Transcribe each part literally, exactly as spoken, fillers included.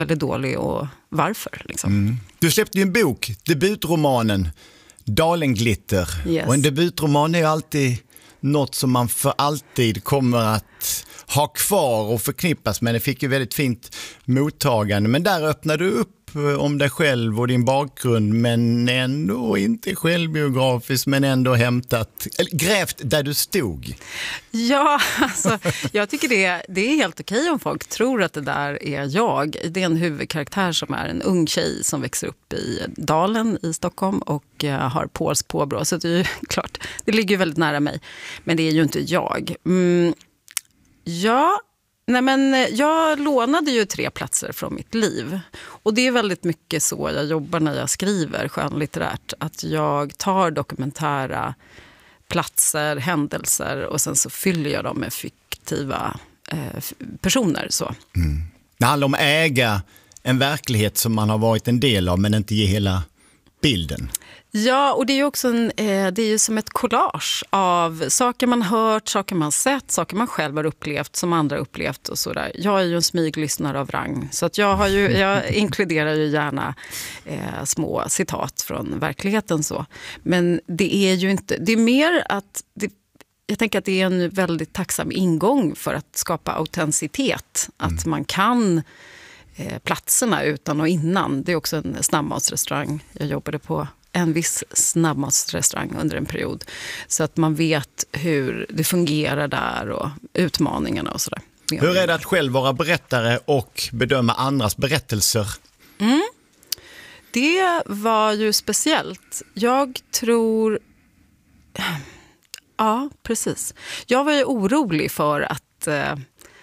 eller dålig och varför. Liksom. Mm. Du släppte ju en bok, debutromanen Dalenglitter. Yes. Och en debutroman är ju alltid något som man för alltid kommer att ha kvar och förknippas med. Det fick ju väldigt fint mottagande. Men där öppnade du upp om dig själv och din bakgrund, men ändå inte självbiografiskt, men ändå hämtat, eller grävt där du stod. Ja, alltså, jag tycker det, det är helt okej om folk tror att det där är jag. Det är en huvudkaraktär som är en ung tjej som växer upp i Dalen i Stockholm och uh, har polsk påbrå. Så det är ju klart, det ligger ju väldigt nära mig. Men det är ju inte jag. Mm, ja, nej men jag lånade ju tre platser från mitt liv. Och det är väldigt mycket så jag jobbar när jag skriver skönlitterärt. Att jag tar dokumentära platser, händelser och sen så fyller jag dem med fiktiva eh, personer. Så. Mm. Det handlar om att äga en verklighet som man har varit en del av men inte ge hela bilden. Ja, och det är ju också en, eh, det är ju som ett collage av saker man hört, saker man sett, saker man själv har upplevt som andra upplevt och sådär. Jag är ju en smyglyssnare av rang, så att jag, har ju, jag inkluderar ju gärna eh, små citat från verkligheten. Så. Men det är ju inte, det är mer att det, jag tänker att det är en väldigt tacksam ingång för att skapa autenticitet. Mm. Att man kan eh, platserna utan och innan. Det är också en snabbmatsrestaurang jag jobbade på. En viss snabbmatsrestaurang under en period. Så att man vet hur det fungerar där och utmaningarna och sådär. Hur är det att själv vara berättare och bedöma andras berättelser? Mm. Det var ju speciellt. Jag tror... Ja, precis. Jag var ju orolig för att... Eh,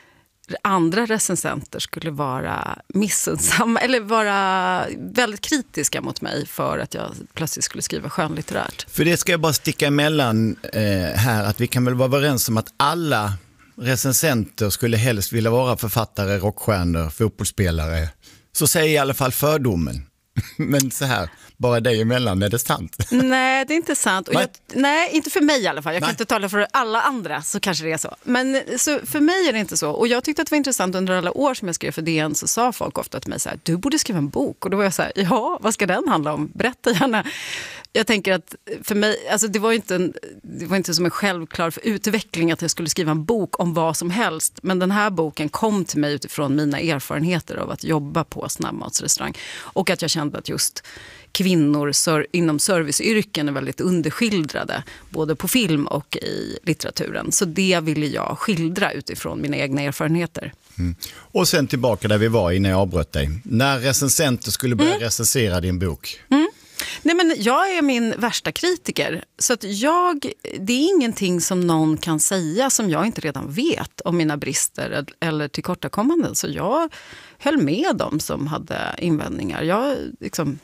andra recensenter skulle vara missunnsamma eller vara väldigt kritiska mot mig för att jag plötsligt skulle skriva skönlitterärt. För det ska jag bara sticka emellan eh, här, att vi kan väl vara överens om att alla recensenter skulle helst vilja vara författare, rockstjärnor, fotbollsspelare. Så säger i alla fall fördomen. Men så här, bara dig emellan, är det sant? Nej, det är inte sant. Och jag, nej, inte för mig i alla fall. Jag kan nej. inte tala för alla andra, så kanske det är så. Men så för mig är det inte så. Och jag tyckte att det var intressant under alla år som jag skrev för D N, så sa folk ofta till mig så här: du borde skriva en bok. Och då var jag så här, ja, vad ska den handla om? Berätta gärna. Jag tänker att för mig, alltså det var inte en, det var inte som en självklar för utveckling att jag skulle skriva en bok om vad som helst. Men den här boken kom till mig utifrån mina erfarenheter av att jobba på snabbmatsrestaurang. Och att jag kände att just kvinnor sör, inom serviceyrken är väldigt underskildrade, både på film och i litteraturen. Så det ville jag skildra utifrån mina egna erfarenheter. Mm. Och sen tillbaka där vi var innan jag avbröt dig. När recensenter skulle börja mm. recensera din bok. Mm. Nej, men jag är min värsta kritiker. Så att jag, det är ingenting som någon kan säga som jag inte redan vet om mina brister eller tillkortakommanden. Så jag höll med dem som hade invändningar. Jag liksom...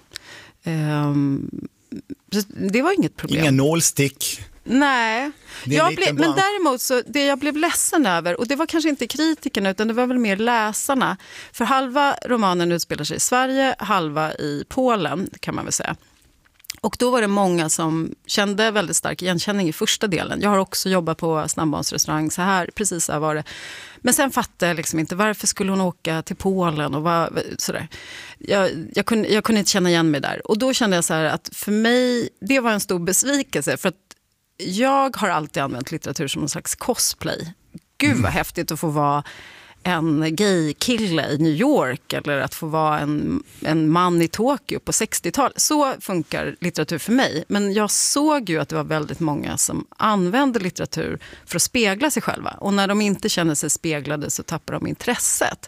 Um, det var inget problem. Inga nålstick. Nej, jag blev, men däremot så det jag blev ledsen över, och det var kanske inte kritikerna utan det var väl mer läsarna. För halva romanen utspelar sig i Sverige, halva i Polen kan man väl säga. Och då var det många som kände väldigt stark igenkänning i första delen. Jag har också jobbat på snabbmatsrestaurang, så här, precis så här var det. Men sen fattade jag liksom inte, varför skulle hon åka till Polen och vad, sådär. Jag, jag, kunde, jag kunde inte känna igen mig där. Och då kände jag så här att för mig, det var en stor besvikelse. För att jag har alltid använt litteratur som en slags cosplay. Gud vad häftigt att få vara en gay-kille i New York eller att få vara en, en man i Tokyo på sextiotalet. Så funkar litteratur för mig. Men jag såg ju att det var väldigt många som använde litteratur för att spegla sig själva. Och när de inte känner sig speglade så tappar de intresset.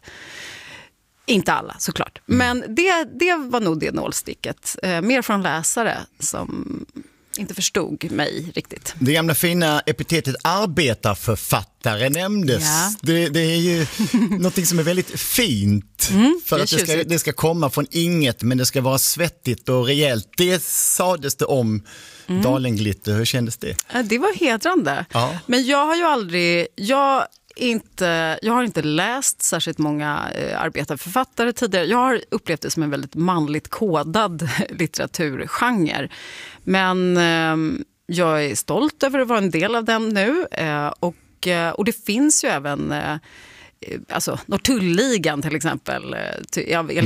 Inte alla, såklart. Men det, det var nog det nålsticket. Eh, mer från läsare som inte förstod mig riktigt. Det gamla fina epitetet arbetarförfattare nämndes. Ja. Det, det är ju något som är väldigt fint. Mm, för att det ska, det ska komma från inget, men det ska vara svettigt och rejält. Det sades det om mm. Dalenglitter. Hur kändes det? Det var hedrande. Ja. Men jag har ju aldrig... Jag Inte, jag har inte läst särskilt många eh, arbetarförfattare tidigare. Jag har upplevt det som en väldigt manligt kodad litteraturgenre. Men eh, jag är stolt över att vara en del av den nu. Eh, och, eh, och det finns ju även eh, alltså Norrtullligan till exempel. Jag